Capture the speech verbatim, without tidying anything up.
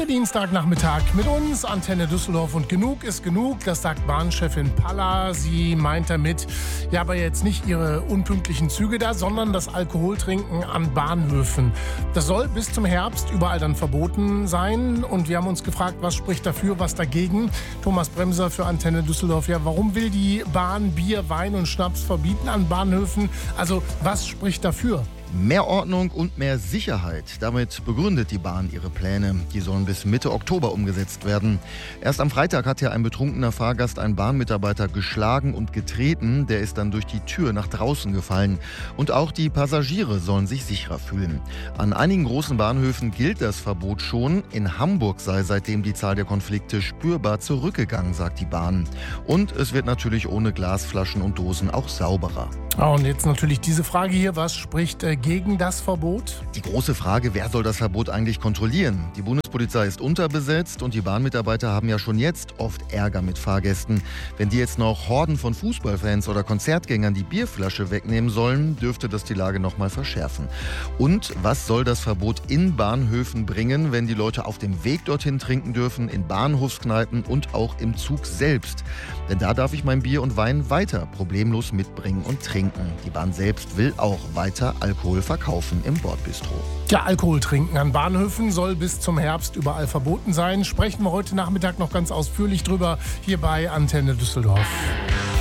Der Dienstagnachmittag mit uns, Antenne Düsseldorf, und genug ist genug, das sagt Bahnchefin Palla. Sie meint damit, ja, aber jetzt nicht ihre unpünktlichen Züge da, sondern das Alkoholtrinken an Bahnhöfen. Das soll bis zum Herbst überall dann verboten sein, und wir haben uns gefragt, was spricht dafür, was dagegen. Thomas Bremser für Antenne Düsseldorf. Ja, warum will die Bahn Bier, Wein und Schnaps verbieten an Bahnhöfen? Also, was spricht dafür? Mehr Ordnung und mehr Sicherheit. Damit begründet die Bahn ihre Pläne. Die sollen bis Mitte Oktober umgesetzt werden. Erst am Freitag hat ja ein betrunkener Fahrgast einen Bahnmitarbeiter geschlagen und getreten. Der ist dann durch die Tür nach draußen gefallen. Und auch die Passagiere sollen sich sicherer fühlen. An einigen großen Bahnhöfen gilt das Verbot schon. In Hamburg sei seitdem die Zahl der Konflikte spürbar zurückgegangen, sagt die Bahn. Und es wird natürlich ohne Glasflaschen und Dosen auch sauberer. Oh, und jetzt natürlich diese Frage hier, was spricht äh, gegen das Verbot? Die große Frage, wer soll das Verbot eigentlich kontrollieren? Die Bundespolizei ist unterbesetzt und die Bahnmitarbeiter haben ja schon jetzt oft Ärger mit Fahrgästen. Wenn die jetzt noch Horden von Fußballfans oder Konzertgängern die Bierflasche wegnehmen sollen, dürfte das die Lage noch mal verschärfen. Und was soll das Verbot in Bahnhöfen bringen, wenn die Leute auf dem Weg dorthin trinken dürfen, in Bahnhofskneipen und auch im Zug selbst? Denn da darf ich mein Bier und Wein weiter problemlos mitbringen und trinken. Die Bahn selbst will auch weiter Alkohol verkaufen im Bordbistro. Ja, Alkohol trinken an Bahnhöfen soll bis zum Herbst überall verboten sein. Sprechen wir heute Nachmittag noch ganz ausführlich drüber hier bei Antenne Düsseldorf.